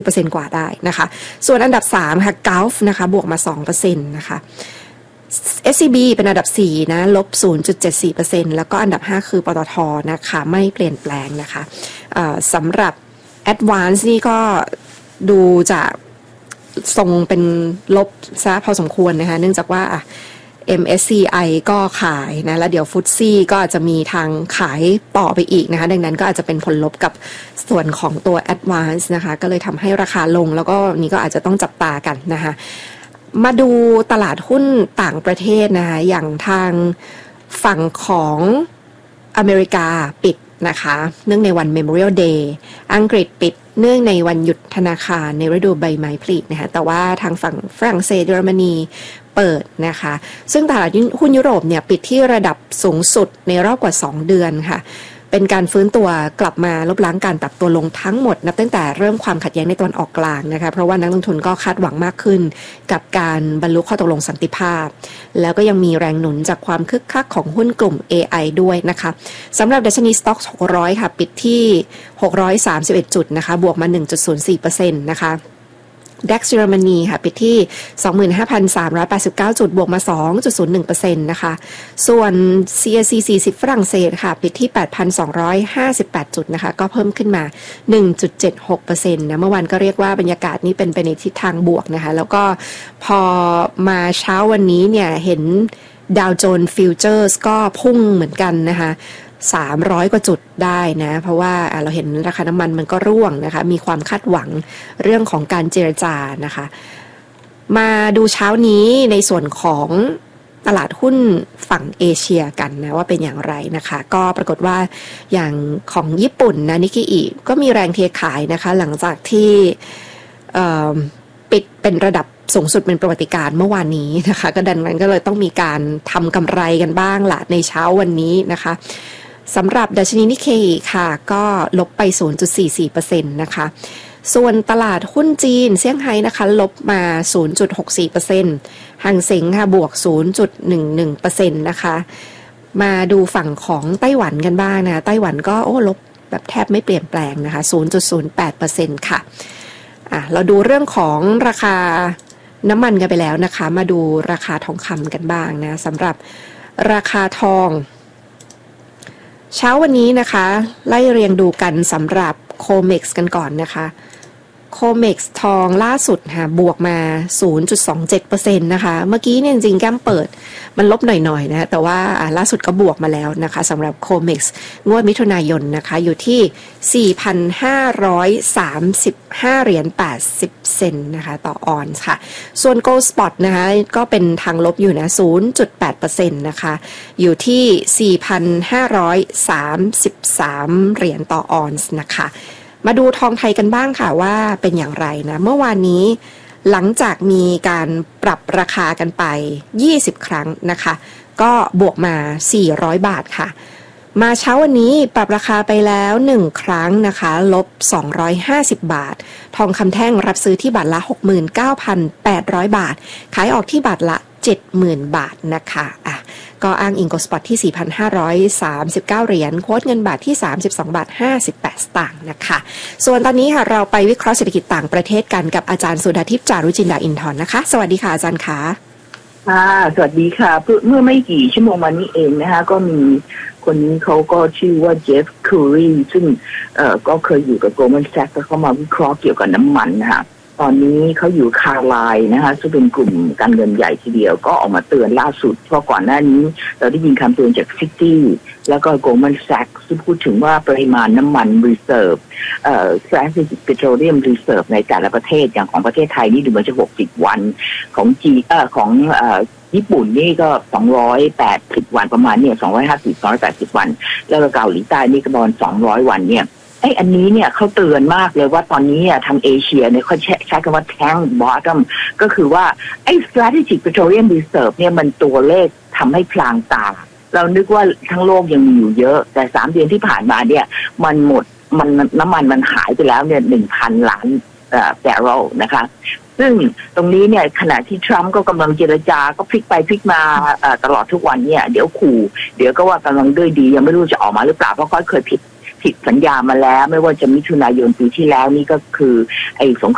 %กว่าได้นะคะส่วนอันดับ3ค่ะ Gulf นะคะบวกมา 2% นะคะ SCB เป็นอันดับ4นะลบ 0.74% แล้วก็อันดับ5คือปตท.นะคะไม่เปลี่ยนแปลงนะคะสำหรับ Advance นี่ก็ดูจะทรงเป็นลบซะพอสมควรนะคะเนื่องจากว่าMSCI ก็ขายนะแล้วเดี๋ยวฟุตซี่ก็จะมีทางขายต่อไปอีกนะคะดังนั้นก็อาจจะเป็นผลลบกับส่วนของตัว Advance นะคะก็เลยทำให้ราคาลงแล้วก็นี่ก็อาจจะต้องจับตากันนะคะมาดูตลาดหุ้นต่างประเทศนะคะอย่างทางฝั่งของอเมริกาปิดนะคะเนื่องในวัน Memorial Day อังกฤษปิดเนื่องในวันหยุดธนาคารในฤดูใบไม้ผลินะคะแต่ว่าทางฝั่งฝรั่งเศสเยอรมนีเปิดนะคะซึ่งตลาดหุ้นยุโรปเนี่ยปิดที่ระดับสูงสุดในรอบกว่า2เดือนค่ะเป็นการฟื้นตัวกลับมาลบล้างการปรับตัวลงทั้งหมดนับตั้งแต่เริ่มความขัดแย้งในตะวันออกกลางนะคะเพราะว่านักลงทุนก็คาดหวังมากขึ้นกับการบรรลุข้อตกลงสันติภาพแล้วก็ยังมีแรงหนุนจากความคึกคักของหุ้นกลุ่ม AI ด้วยนะคะสำหรับดัชนี Stoxx 600ค่ะปิดที่631จุดนะคะบวกมา 1.04% นะคะ DAX เยอรมนีค่ะปิดที่ 25,389 จุดบวกมา 2.01% นะคะส่วน CAC 40 ฝรั่งเศสค่ะปิดที่ 8,258 จุดนะคะก็เพิ่มขึ้นมา 1.76% นะเมื่อวานก็เรียกว่าบรรยากาศนี้เป็นไปในทิศทางบวกนะคะแล้วก็พอมาเช้าวันนี้เนี่ยเห็นดาวโจนส์ฟิวเจอร์สก็พุ่งเหมือนกันนะคะ300 กว่าจุดได้นะเพราะว่าเราเห็นราคาน้ำมันมันก็ร่วงนะคะมีความคาดหวังเรื่องของการเจรจานะคะมาดูเช้านี้ในส่วนของตลาดหุ้นฝั่งเอเชียกันนะว่าเป็นอย่างไรนะคะก็ปรากฏว่าอย่างของญี่ปุ่นนะนิกเกอิก็มีแรงเทขายนะคะหลังจากที่ปิดเป็นระดับสูงสุดเป็นประวัติการณ์เมื่อวานนี้นะคะก็ดังนั้นก็เลยต้องมีการทำกำไรกันบ้างละในเช้าวันนี้นะคะสำหรับดัชนีนิเคอิค่ะก็ลบไป 0.44% นะคะส่วนตลาดหุ้นจีนเซี่ยงไฮ้นะคะลบมา 0.64% หังเส็งค่ะบวก 0.11% นะคะมาดูฝั่งของไต้หวันกันบ้างนะไต้หวันก็ลบแบบแทบไม่เปลี่ยนแปลงนะคะ 0.08% ค่ะเราดูเรื่องของราคาน้ำมันกันไปแล้วนะคะมาดูราคาทองคำกันบ้างนะสำหรับราคาทองเช้าวันนี้นะคะไล่เรียงดูกันสำหรับโคเม็กซ์กันก่อนนะคะโคเม็กซ์ทองล่าสุดค่ะบวกมา 0.27% นะคะเมื่อกี้เนี่ยจริงๆแก้มเปิดมันลบหน่อยๆนะแต่ว่าล่าสุดก็บวกมาแล้วนะคะสำหรับโคเม็กซ์งวดมิถุนายนนะคะอยู่ที่ 4,535 เหรียญ80 เซนต์นะคะต่อออนซ์ค่ะส่วน Gold Spot นะคะก็เป็นทางลบอยู่นะ 0.8% นะคะอยู่ที่ 4,533 เหรียญต่อออนซ์นะคะมาดูทองไทยกันบ้างค่ะว่าเป็นอย่างไรนะเมื่อวานนี้หลังจากมีการปรับราคากันไป20ครั้งนะคะก็บวกมา400บาทค่ะมาเช้าวันนี้ปรับราคาไปแล้ว1ครั้งนะคะลบ250บาททองคำแท่งรับซื้อที่บาทละ 69,800 บาทขายออกที่บาทละ 70,000 บาทนะคะก็อ้างอิงโกลด์สปอตที่ 4,539 เหรียญโค้ดเงินบาทที่ 32.58 บาทนะคะส่วนตอนนี้ค่ะเราไปวิเคราะห์เศรษฐกิจต่างประเทศกันกับอาจารย์สุดาทิพย์จารุจินดาอินทร์นะคะสวัสดีค่ะอาจารย์คะสวัสดีค่ะเมื่อไม่กี่ชั่วโมงมานี้เองนะคะก็มีคนนี้เขาก็ชื่อว่าเจฟคูรีซึ่งก็เคยอยู่กับ Goldman Sachs แล้วเขามาวิเคราะห์เกี่ยวกับน้ำมันนะคะตอนนี้เขาอยู่คาร์ไลน์นะคะซึ่งเป็นกลุ่มการเงินใหญ่ทีเดียวก็ออกมาเตือนล่าสุดเพราะก่อนหน้านี้เราได้ยินคำเตือนจากซิตี้แล้วก็ Goldman Sachs ซึ่งพูดถึงว่าปริมาณน้ำมัน reserve strategic petroleum reserve ในแต่ละประเทศอย่างของประเทศไทยนี่ดูเหมือนจะ60วันของญี่ปุ่นนี่ก็280วันประมาณเนี่ย250-280วันแล้วก็เกาหลีใต้นี่ก็ประมาณ200วันเนี่ยอันนี้เนี่ยเขาเตือนมากเลยว่าตอนนี้ทางเอเชียเนี่ยเขาใช้คำว่า tank bottom ก็คือว่าstrategic petroleum reserve เนี่ยมันตัวเลขทำให้พลางตาเรานึกว่าทั้งโลกยังมีอยู่เยอะแต่3 เดือนที่ผ่านมาเนี่ยมันหมดน้ำมันหายไปแล้วเนี่ย 1,000 ล้านบาร์เรลนะคะซึ่งตรงนี้เนี่ยขณะที่ทรัมป์ก็กำลังเจรจาก็พลิกไปพลิกมาตลอดทุกวันเนี่ยเดี๋ยวขู่เดี๋ยวก็ว่ากำลังด้วยดียังไม่รู้จะออกมาหรือเปล่าเพราะเขาเคยผิดสัญญามาแล้วไม่ว่าจะมิถุนายนปีที่แล้วนี่ก็คือสง